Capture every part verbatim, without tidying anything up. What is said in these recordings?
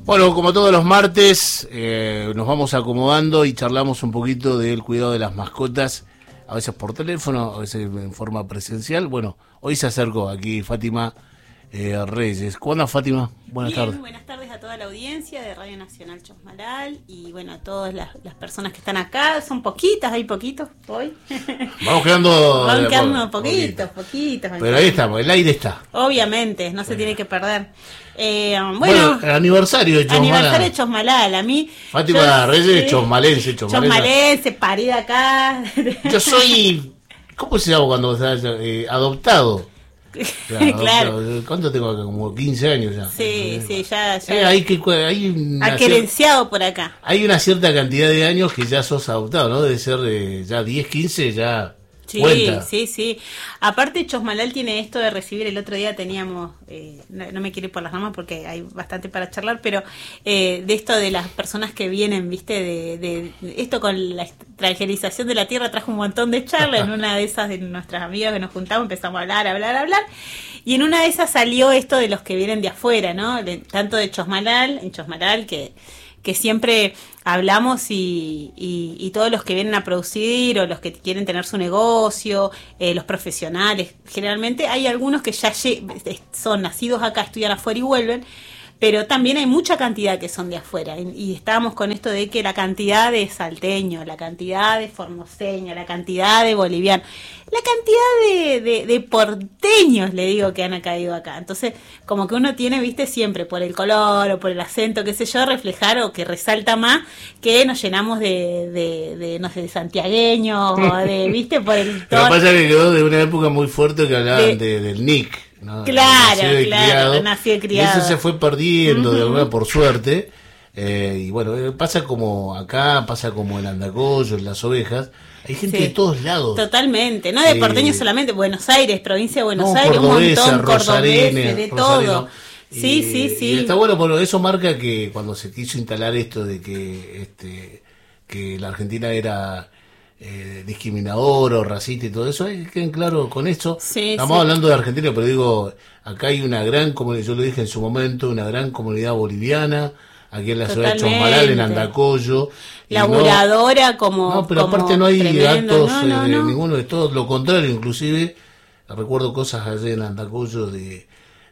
Bueno, como todos los martes, eh, nos vamos acomodando y charlamos un poquito del cuidado de las mascotas, a veces por teléfono, a veces en forma presencial. Bueno, hoy se acercó aquí Fátima eh, Reyes. ¿Cómo andas, Fátima? Buenas Bien, tardes. Buenas tardes a toda la audiencia de Radio Nacional Chosmalal y bueno, a todas las, las personas que están acá. Son poquitas, hay poquitos hoy. Vamos quedando... Van quedando po- poquitos, poquitos. Pero ahí estamos, el aire está. Obviamente, no se tiene que perder. Eh, bueno, Bueno, el aniversario de Chosmalal. aniversario de Chosmalal, a mí... Fátima yo- Reyes, sí, chosmalense, chosmalense. Chosmalense, parida acá. Yo soy... ¿Cómo se llama cuando estás eh, adoptado? Claro, Claro. adoptado. ¿Cuánto tengo acá? Como quince años ya. Sí, sí, ya... ya Eh, hay que, hay una cier- Aquerenciado por acá. hay una cierta cantidad de años que ya sos adoptado, ¿no? Debe ser eh, ya diez, quince, ya Sí, cuenta. sí, sí. Aparte, Chosmalal tiene esto de recibir. El otro día teníamos, eh, no, no me quiero ir por las ramas porque hay bastante para charlar, pero eh, de esto de las personas que vienen, viste, de, de, de esto con la extranjerización de la tierra trajo un montón de charlas. En una de esas de nuestras amigas que nos juntamos empezamos a hablar, a hablar, a hablar. Y en una de esas salió esto de los que vienen de afuera, ¿no? De- tanto de Chosmalal, en Chosmalal, que que siempre hablamos y, y, y todos los que vienen a producir o los que quieren tener su negocio, eh, los profesionales, generalmente hay algunos que ya lle- son nacidos acá, estudian afuera y vuelven, pero también hay mucha cantidad que son de afuera y, y estábamos con esto de que la cantidad de salteños, la cantidad de formoseños, la cantidad de bolivianos, la cantidad de, de, de porteños, le digo, que han caído acá. Entonces, como que uno tiene, viste, siempre por el color o por el acento, qué sé yo, reflejar o que resalta más que nos llenamos de, de, de no sé, de santiagueños o de, viste, por el Lo que tono. pasa es que quedó de una época muy fuerte que hablaban De- de, del N I C, ¿no? Claro, Nacido y claro, criado. nacido y criado. Eso se fue perdiendo de Ujú. alguna por suerte. Eh, y bueno, eh, pasa como acá, pasa como en Andacollo, en las ovejas. Hay gente Sí. de todos lados. Totalmente, no de Eh, porteños solamente, Buenos Aires, provincia de Buenos No, Aires, un cordobesa, montón, cordobeses, rosarines, de rosarinos. todo. Sí, Y- sí, sí. Y está bueno, porque eso marca que cuando se quiso instalar esto de que este que la Argentina era eh, discriminador o racista y todo eso, hay que queden claro con esto. Sí, Estamos sí. hablando de Argentina, pero digo, acá hay una gran comunidad, yo lo dije en su momento, una gran comunidad boliviana, aquí en la ciudad de Totalmente. Chosmalal, en Andacollo. y no- Laburadora como no, pero como aparte no hay tremendo. actos No, no, eh, de no. ninguno de todos, lo contrario, inclusive recuerdo cosas allí en Andacollo de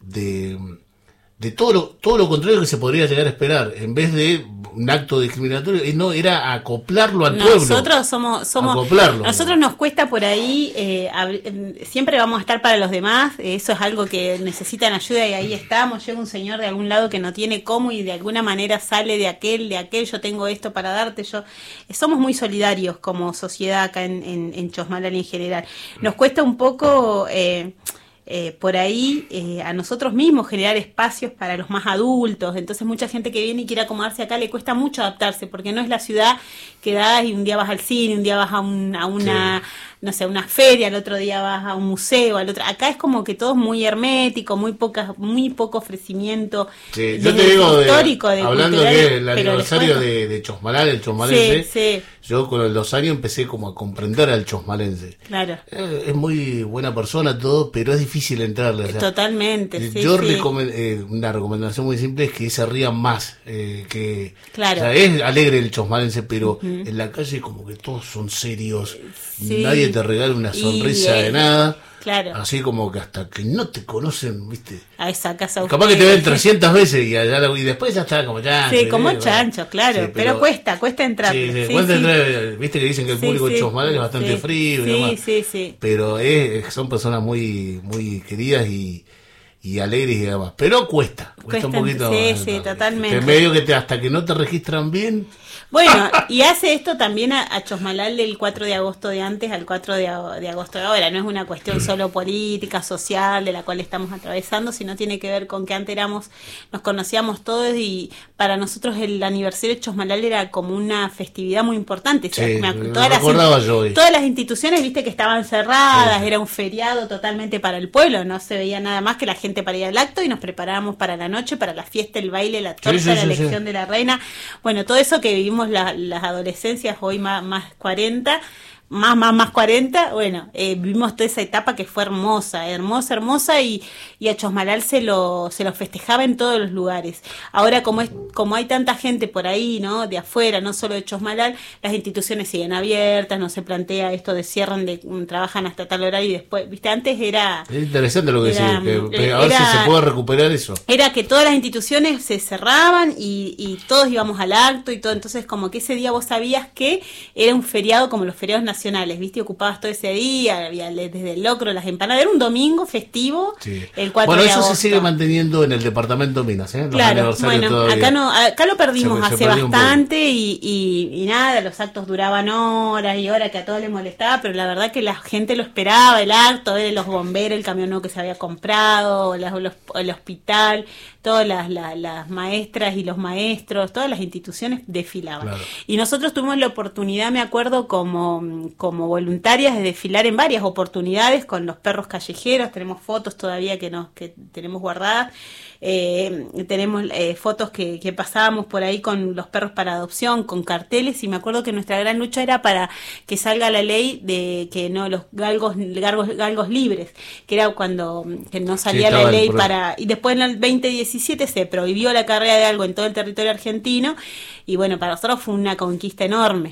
de, de todo lo todo lo contrario que se podría llegar a esperar, en vez de un acto discriminatorio, eh, no era acoplarlo al pueblo. Nosotros somos, somos Acoplarlo, nosotros ¿no? nos cuesta por ahí, eh, hab- eh, siempre vamos a estar para los demás, eh, eso es algo que necesitan ayuda y ahí estamos. Llega un señor de algún lado que no tiene cómo y de alguna manera sale de aquel, de aquel, yo tengo esto para darte, yo eh, somos muy solidarios como sociedad acá en, en, en Chosmalal en general. Nos cuesta un poco eh, eh, por ahí eh, a nosotros mismos generar espacios para los más adultos. Entonces mucha gente que viene y quiere acomodarse acá le cuesta mucho adaptarse porque no es la ciudad que das y un día vas al cine, un día vas a, un, a una, no sé, a una feria, al otro día vas a un museo, al otro. Acá es como que todo es muy hermético, muy poca, muy poco ofrecimiento. Sí, yo desde te digo, de- histórico, de hablando cultural, que el pero les aniversario cuento. de, de Chosmalal, el chosmalense, Sí, sí, yo con los años empecé como a comprender al chosmalense. claro. Eh, es muy buena persona todo, pero es difícil entrarle. o sea, Totalmente, sí, yo sí. recomen- eh, una recomendación muy simple es que se rían más, eh, que Claro. o sea, es alegre el chosmalense, pero en la calle como que todos son serios, Sí. nadie te regala una Y, sonrisa eh, de nada, claro. así como que hasta que no te conocen, viste, A esa casa capaz que te ustedes. ven trescientas veces y, allá, la- y después ya está como ya. Sí, como chancho, claro, Sí, pero, cuesta, cuesta entrar. Sí, sí, Sí, cuesta sí. entrar, viste que dicen que el Sí, público sí. de Chosmalal es bastante Sí, frío y sí, demás. sí, sí. Pero es, son personas muy muy queridas y, y alegres y demás. Pero cuesta, cuesta, un Cuesta, poquito. sí, más, sí, ¿no? totalmente. En medio que te, hasta que no te registran bien. Bueno, y hace esto también a, a Chosmalal del cuatro de agosto de antes al cuatro de, ag- de agosto de ahora. No es una cuestión solo política, social, de la cual estamos atravesando, sino tiene que ver con que antes éramos, nos conocíamos todos y para nosotros el aniversario de Chosmalal era como una festividad muy importante. O sea, Sí, me lo ac- todas, las, recordaba yo hoy. todas las instituciones, viste, que estaban cerradas, Sí. era un feriado totalmente para el pueblo, no se veía nada más que la gente para ir al acto y nos preparábamos para la noche, para la fiesta, el baile, la torta, sí, la sí, elección sí. de la reina. Bueno, todo eso que vivimos la- las adolescencias, hoy más, más cuarenta, más, más, más cuarenta, bueno, eh, vivimos toda esa etapa que fue hermosa, hermosa, hermosa, y, y a Chosmalal se lo, se lo festejaba en todos los lugares. Ahora, como es, como hay tanta gente por ahí, ¿no? De afuera, no solo de Chosmalal, las instituciones siguen abiertas, no se plantea esto de cierran, de trabajan hasta tal horario y después, viste, antes era... Es interesante lo que era, decís, que, que a era, ver si se puede recuperar eso. Era que todas las instituciones se cerraban y, y todos íbamos al acto y todo, entonces como que ese día vos sabías que era un feriado como los feriados nacionales, viste, ocupabas todo ese día, había desde el locro, las empanadas, era un domingo festivo, sí. El cuatro bueno, de eso agosto. Se sigue manteniendo en el departamento de Minas, ¿eh? Los claro, bueno, todavía. acá no, acá lo perdimos se, hace se bastante y, y, y nada, los actos duraban horas y horas que a todos les molestaba, pero la verdad que la gente lo esperaba, el acto, ver los bomberos, el camión nuevo que se había comprado, las, los, el hospital, todas las, las, las maestras y los maestros, todas las instituciones desfilaban. Claro. Y nosotros tuvimos la oportunidad, me acuerdo, como, como voluntarias de desfilar en varias oportunidades con los perros callejeros, tenemos fotos todavía que nos que tenemos guardadas, eh, tenemos eh, fotos que, que pasábamos por ahí con los perros para adopción, con carteles, y me acuerdo que nuestra gran lucha era para que salga la ley de que no los galgos galgos, galgos libres, que era cuando que no salía sí, la ley para... Y después en el veinte diecisiete se prohibió la carrera de galgo en todo el territorio argentino, y bueno, para nosotros fue una conquista enorme.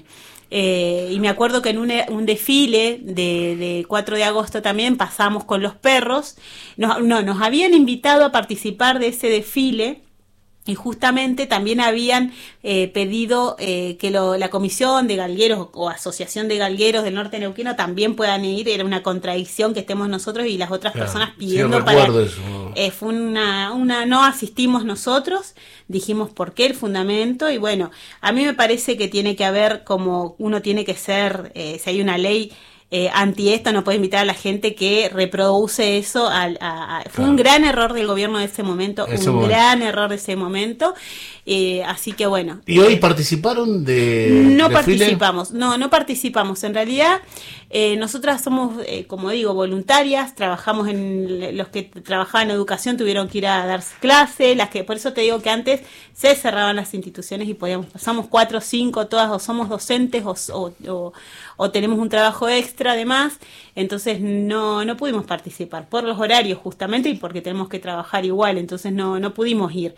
Eh, y me acuerdo que en un, un desfile de, de cuatro de agosto también pasamos con los perros, nos, no, nos habían invitado a participar de ese desfile. Y justamente también habían eh, pedido eh, que lo, la comisión de galgueros o asociación de galgueros del norte neuquino también puedan ir. Era una contradicción que estemos nosotros y las otras claro, personas pidiendo sí, para... Eso. Eh, fue una, una... No asistimos nosotros, dijimos por qué el fundamento, y bueno, a mí me parece que tiene que haber como uno tiene que ser, eh, si hay una ley... Eh, anti esto, no puede invitar a la gente que reproduce eso. A, a, a, fue claro. un gran error del gobierno de ese momento, ese un momento. gran error de ese momento. Eh, así que bueno. ¿Y hoy participaron de No desfile? participamos, no, no participamos. En realidad, eh, nosotras somos, eh, como digo, voluntarias, trabajamos en, los que trabajaban en educación tuvieron que ir a dar clases, las que, por eso te digo que antes se cerraban las instituciones y podíamos, pasamos cuatro o cinco, todas o somos docentes o, o, o, o tenemos un trabajo extra además, entonces no, no pudimos participar por los horarios justamente y porque tenemos que trabajar igual, entonces no, no pudimos ir.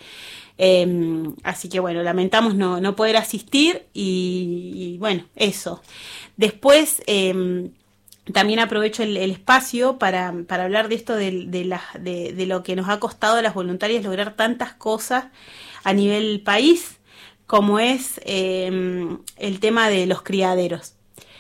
Eh, así que bueno, lamentamos no, no poder asistir y, y bueno, eso. Después eh, también aprovecho el, el espacio para, para hablar de esto de, de, la, de, de lo que nos ha costado a las voluntarias lograr tantas cosas a nivel país, como es eh, el tema de los criaderos.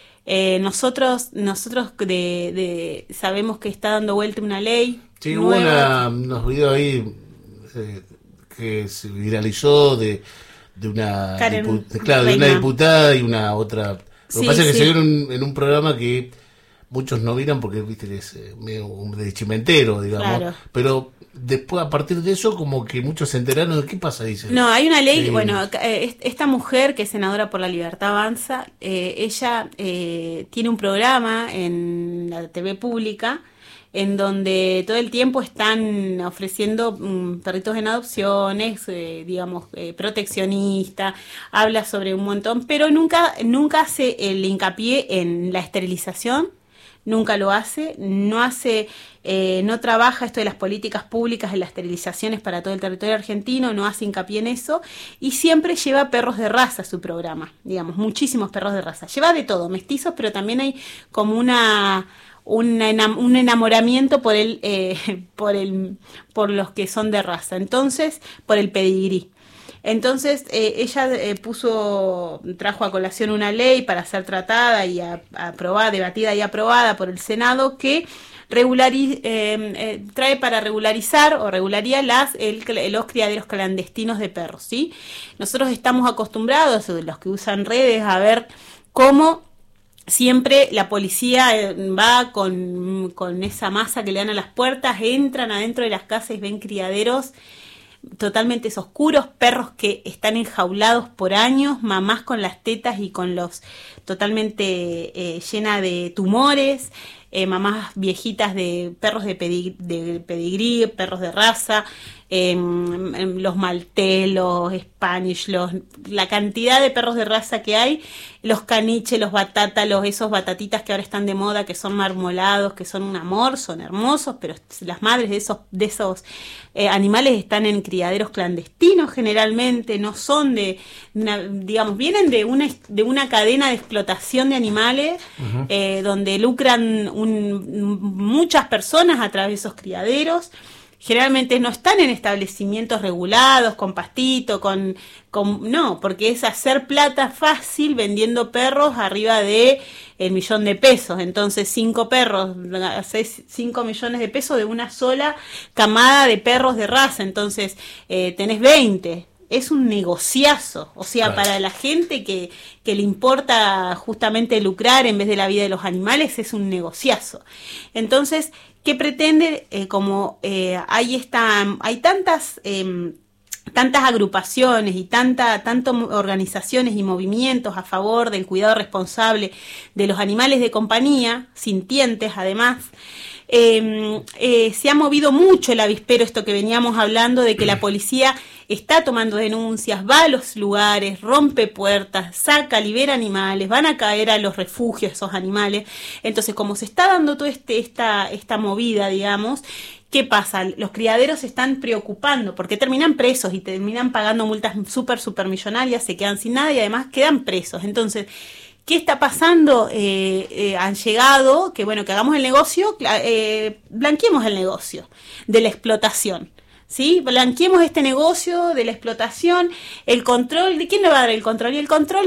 Eh, nosotros nosotros de, de sabemos que está dando vuelta una ley. Sí, hubo una, unos videos ahí eh, que se viralizó de, de una Karen dipu- claro, de una diputada y una otra. Lo sí, que pasa es que sí. se vieron en un programa que muchos no miran porque viste que es eh, medio de chimentero, digamos, claro. pero después a partir de eso como que muchos se enteraron de qué pasa, dicen. No, hay una ley, eh, bueno, esta mujer que es senadora por la Libertad Avanza, eh, ella eh, tiene un programa en la T V pública en donde todo el tiempo están ofreciendo um, perritos en adopciones, eh, digamos, eh, proteccionista, habla sobre un montón, pero nunca, nunca hace el hincapié en la esterilización, nunca lo hace, no hace, eh, no trabaja esto de las políticas públicas de las esterilizaciones para todo el territorio argentino, no hace hincapié en eso, y siempre lleva perros de raza a su programa, digamos, muchísimos perros de raza. Lleva de todo, mestizos, pero también hay como una... Una, un enamoramiento por el, eh, por el, por los que son de raza, entonces, por el pedigrí. Entonces, eh, ella eh, puso, trajo a colación una ley para ser tratada y a, aprobada, debatida y aprobada por el Senado que regulariz, eh, eh, trae para regularizar o regularía las, el, los criaderos clandestinos de perros, ¿sí? Nosotros estamos acostumbrados, los que usan redes, a ver cómo siempre la policía va con, con esa masa que le dan a las puertas, entran adentro de las casas y ven criaderos totalmente oscuros, perros que están enjaulados por años, mamás con las tetas y con los totalmente eh, llena de tumores, eh, mamás viejitas de perros de, pedig- de pedigrí, perros de raza, eh, los maltés, los Spanish, los, la cantidad de perros de raza que hay, los caniche, los batata, los, esos batatitas que ahora están de moda, que son marmolados, que son un amor, son hermosos, pero las madres de esos, de esos eh, animales están en criaderos clandestinos generalmente, no son de, una, digamos, vienen de una, de una cadena de explotación de animales, uh-huh. eh, donde lucran un, muchas personas a través de esos criaderos. Generalmente no están en establecimientos regulados, con pastito, con, con no, porque es hacer plata fácil vendiendo perros arriba de el millón de pesos. Entonces cinco perros, haces cinco millones de pesos de una sola camada de perros de raza. Entonces eh, tenés veinte. Es un negociazo, o sea, claro. Para la gente que, que le importa justamente lucrar en vez de la vida de los animales, es un negociazo. Entonces, ¿qué pretende? Eh, como eh, hay, esta, hay tantas... Eh, tantas agrupaciones y tanta, tanto organizaciones y movimientos a favor del cuidado responsable de los animales de compañía, sintientes además, eh, eh, se ha movido mucho el avispero, esto que veníamos hablando de que la policía está tomando denuncias, va a los lugares, rompe puertas, saca, libera animales, van a caer a los refugios esos animales. Entonces, como se está dando toda este, esta, esta movida, digamos, ¿qué pasa? Los criaderos se están preocupando porque terminan presos y terminan pagando multas súper, súper millonarias, se quedan sin nada y además quedan presos. Entonces, ¿qué está pasando? Eh, eh, han llegado, que bueno, que hagamos el negocio, eh, blanqueemos el negocio de la explotación. ¿Sí? Blanqueemos este negocio de la explotación, el control, ¿de quién le va a dar el control? Y el control